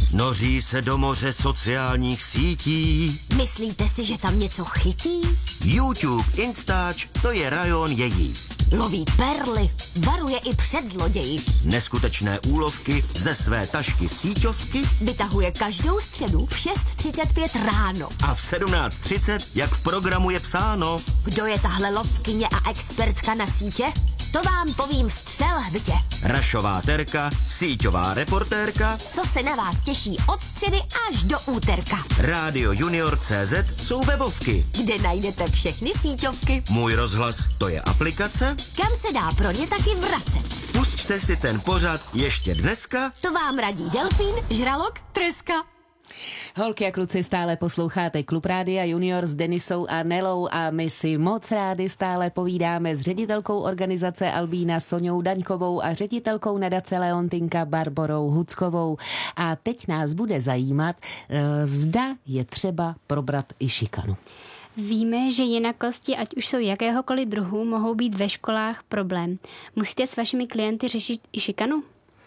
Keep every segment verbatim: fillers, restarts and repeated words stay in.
Noří se do moře sociálních sítí. Myslíte si, že tam něco chytí? YouTube, Instač, to je rajon její. Loví perly, varuje i před zloději. Neskutečné úlovky ze své tašky síťovky. Vytahuje každou středu v šest třicet pět ráno. A v sedmnáct třicet, jak v programu je psáno. Kdo je tahle lovkyně a expertka na sítě? To vám povím střelhbitě. Rašová Terka, síťová reportérka. Co se na vás těší od středy až do úterka. Rádio Junior tečka cé zet jsou webovky, kde najdete všechny síťovky. Můj rozhlas, to je aplikace, kam se dá pro ně taky vracet. Pusťte si ten pořad ještě dneska. To vám radí delfín, žralok, treska. Holky a kluci, stále posloucháte Klub Rádia Junior s Denisou a Nelou a my si moc rádi stále povídáme s ředitelkou organizace Albína Soňou Daňkovou a ředitelkou nadace Leontinka Barborou Huckovou. A teď nás bude zajímat, zda je třeba probrat i šikanu. Víme, že jinakosti, ať už jsou jakéhokoliv druhu, mohou být ve školách problém. Musíte s vašimi klienty řešit i šikanu?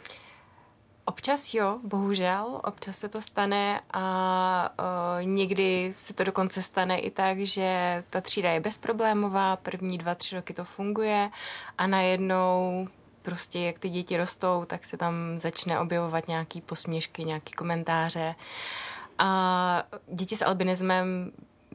Občas jo, bohužel, občas se to stane a uh, někdy se to dokonce stane i tak, že ta třída je bezproblémová, první dva, tři roky to funguje a najednou prostě jak ty děti rostou, tak se tam začne objevovat nějaký posměšky, nějaký komentáře a děti s albinismem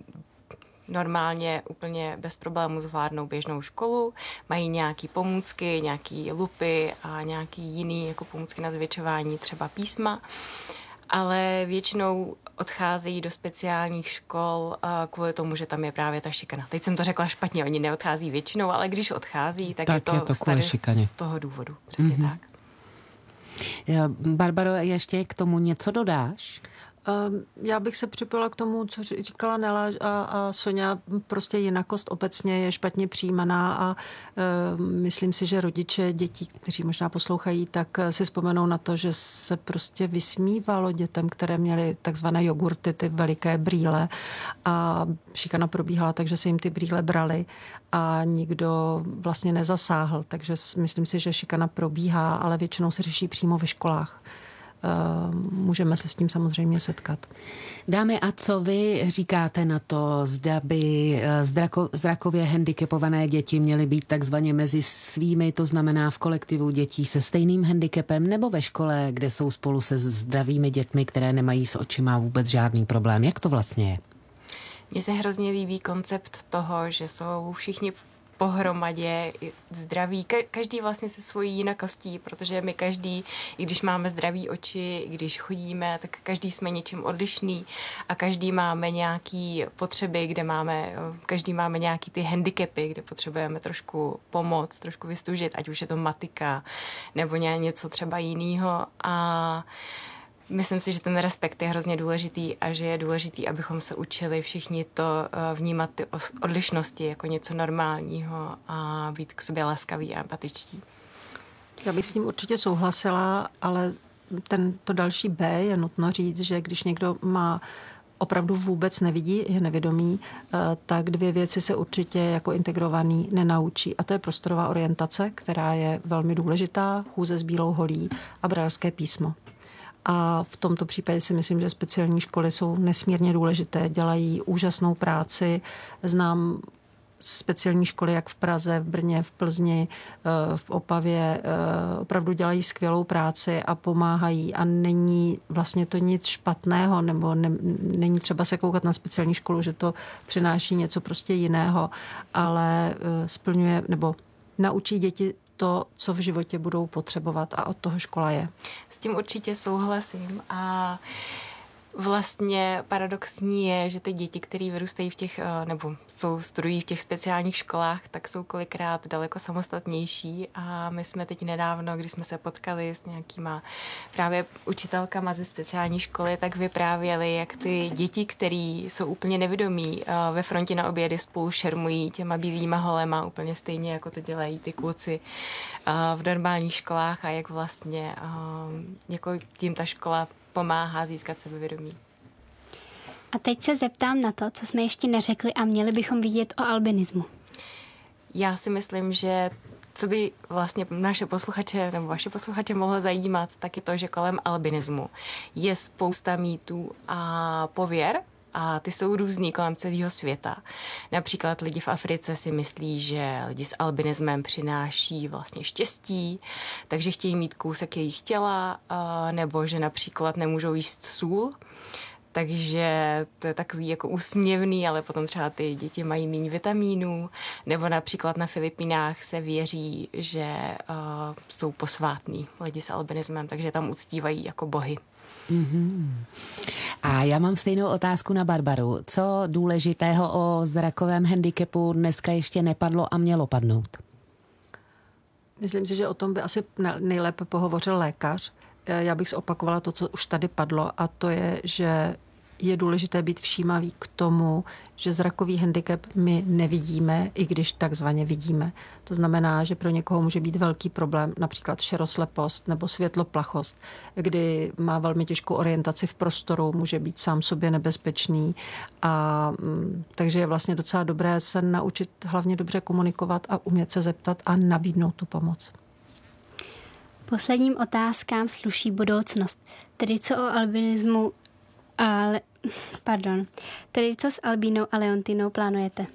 normálně úplně bez problémů zvládnou běžnou školu, mají nějaký pomůcky, nějaký lupy a nějaký jiný jako pomůcky na zvětšování třeba písma, ale většinou odcházejí do speciálních škol kvůli tomu, že tam je právě ta šikana. Teď jsem to řekla špatně, oni neodchází většinou, ale když odchází, tak, tak je to, je to kvůli šikaně. Z toho důvodu. Přesně mm-hmm. tak. Barbaro, ještě k tomu něco dodáš? Já bych se připojila k tomu, co říkala Nela a, a Soňa, prostě jinakost obecně je špatně přijímaná a e, myslím si, že rodiče dětí, kteří možná poslouchají, tak si vzpomenou na to, že se prostě vysmívalo dětem, které měly takzvané jogurty, ty veliké brýle a šikana probíhala, takže se jim ty brýle brali a nikdo vlastně nezasáhl, takže myslím si, že šikana probíhá, ale většinou se řeší přímo ve školách. Můžeme se s tím samozřejmě setkat. Dámy, a co vy říkáte na to, zda by zdrako, zrakově handicapované děti měly být takzvaně mezi svými, to znamená v kolektivu dětí se stejným handicapem, nebo ve škole, kde jsou spolu se zdravými dětmi, které nemají s očima vůbec žádný problém? Jak to vlastně je? Mně se hrozně líbí koncept toho, že jsou všichni pohromadě, zdraví, každý vlastně se svojí jinakostí, protože my každý, i když máme zdraví oči, i když chodíme, tak každý jsme něčím odlišný a každý máme nějaký potřeby, kde máme, každý máme nějaký ty handicapy, kde potřebujeme trošku pomoct, trošku vystužit, ať už je to matika nebo něco třeba jiného a myslím si, že ten respekt je hrozně důležitý a že je důležitý, abychom se učili všichni to vnímat ty odlišnosti jako něco normálního a být k sobě laskaví a empatičtí. Já bych s tím určitě souhlasila, ale ten, to další B je nutno říct, že když někdo má opravdu vůbec nevidí, je nevědomý, tak dvě věci se určitě jako integrovaný nenaučí. A to je prostorová orientace, která je velmi důležitá, chůze s bílou holí a brailské písmo. A v tomto případě si myslím, že speciální školy jsou nesmírně důležité, dělají úžasnou práci. Znám speciální školy jak v Praze, v Brně, v Plzni, v Opavě. Opravdu dělají skvělou práci a pomáhají a není vlastně to nic špatného, nebo ne, není třeba se koukat na speciální školu, že to přináší něco prostě jiného, ale splňuje nebo naučí děti to, co v životě budou potřebovat a od toho škola je. S tím určitě souhlasím a vlastně paradoxní je, že ty děti, které vyrůstají v těch, nebo jsou, studují v těch speciálních školách, tak jsou kolikrát daleko samostatnější a my jsme teď nedávno, když jsme se potkali s nějakýma právě učitelkama ze speciální školy, tak vyprávěli, jak ty děti, které jsou úplně nevědomí, ve frontě na obědy spolu šermují těma bílýma holema, úplně stejně, jako to dělají ty kluci v normálních školách a jak vlastně jako tím ta škola pomáhá získat sebevědomí. A teď se zeptám na to, co jsme ještě neřekli a měli bychom vidět o albinismu. Já si myslím, že co by vlastně naše posluchače nebo vaše posluchače mohlo zajímat, tak je to, že kolem albinismu je spousta mýtů a pověr, a ty jsou různý kolem celého světa. Například lidi v Africe si myslí, že lidi s albinismem přináší vlastně štěstí, takže chtějí mít kousek jejich těla, nebo že například nemůžou jíst sůl. Takže to je takový jako úsměvný, ale potom třeba ty děti mají méně vitamínů. Nebo například na Filipínách se věří, že uh, jsou posvátní lidi s albinismem, takže tam uctívají jako bohy. Mm-hmm. A já mám stejnou otázku na Barbaru. Co důležitého o zrakovém handicapu dneska ještě nepadlo a mělo padnout? Myslím si, že o tom by asi nejlépe pohovořil lékař. Já bych zopakovala to, co už tady padlo, a to je, že je důležité být všímavý k tomu, že zrakový handicap my nevidíme, i když takzvaně vidíme. To znamená, že pro někoho může být velký problém, například šeroslepost nebo světloplachost, kdy má velmi těžkou orientaci v prostoru, může být sám sobě nebezpečný. A, takže je vlastně docela dobré se naučit hlavně dobře komunikovat a umět se zeptat a nabídnout tu pomoc. Posledním otázkám sluší budoucnost. Tedy co o albinismu a le, pardon, tedy co s Albínou a Leontinou plánujete?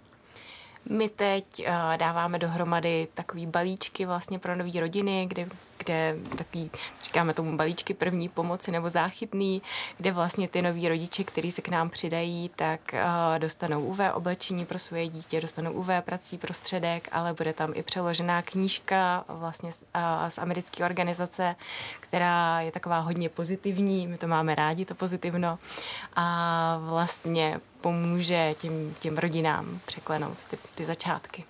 My teď uh, dáváme dohromady takový balíčky vlastně pro nový rodiny, kde, kde takový, říkáme tomu balíčky první pomoci nebo záchytný, kde vlastně ty noví rodiče, kteří se k nám přidají, tak uh, dostanou U V oblečení pro svoje dítě, dostanou U V prací prostředek, ale bude tam i přeložená knížka vlastně z, uh, z americké organizace, která je taková hodně pozitivní, my to máme rádi, to pozitivno, a vlastně pomůže těm, těm rodinám překlenout ty, ty začátky.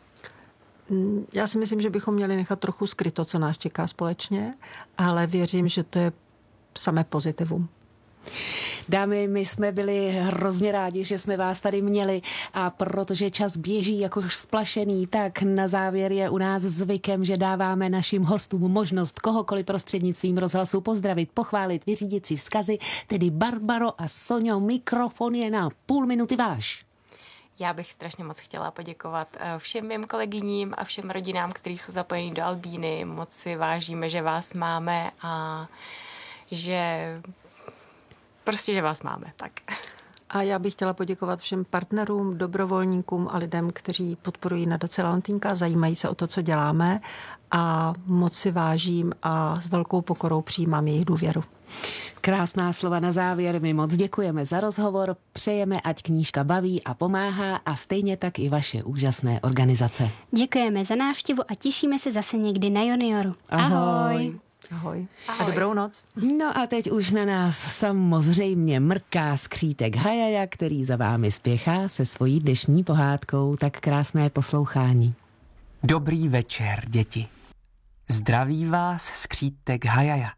Já si myslím, že bychom měli nechat trochu skryto, co nás čeká společně, ale věřím, že to je samé pozitivum. Dámy, my jsme byli hrozně rádi, že jsme vás tady měli, a protože čas běží jako splašený, tak na závěr je u nás zvykem, že dáváme našim hostům možnost kohokoliv prostřednictvím rozhlasu pozdravit, pochválit, vyřídit si vzkazy, tedy Barbaro a Soňo, mikrofon je na půl minuty váš. Já bych strašně moc chtěla poděkovat všem mým kolegyním a všem rodinám, kteří jsou zapojení do Albíny. Moc si vážíme, že vás máme a že prostě, že vás máme, tak. A já bych chtěla poděkovat všem partnerům, dobrovolníkům a lidem, kteří podporují nadaci Leontýnka, zajímají se o to, co děláme, a moc si vážím a s velkou pokorou přijímám jejich důvěru. Krásná slova na závěr. My moc děkujeme za rozhovor, přejeme, ať knížka baví a pomáhá, a stejně tak i vaše úžasné organizace. Děkujeme za návštěvu a těšíme se zase někdy na Junioru. Ahoj. Ahoj. Ahoj. A dobrou noc. No a teď už na nás samozřejmě mrká skřítek Hajaja, který za vámi spěchá se svojí dnešní pohádkou. Tak krásné poslouchání. Dobrý večer, děti. Zdraví vás skřítek Hajaja.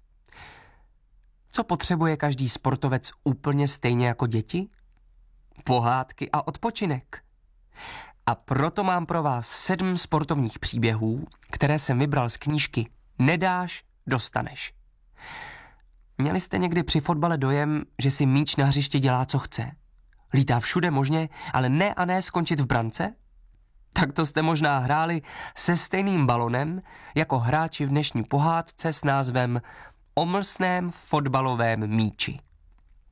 Co potřebuje každý sportovec úplně stejně jako děti? Pohádky a odpočinek. A proto mám pro vás sedm sportovních příběhů, které jsem vybral z knížky Nedáš, dostaneš. Měli jste někdy při fotbale dojem, že si míč na hřišti dělá, co chce? Lítá všude možně, ale ne a ne skončit v brance? Tak to jste možná hráli se stejným balonem jako hráči v dnešní pohádce s názvem O mlsném fotbalovém míči.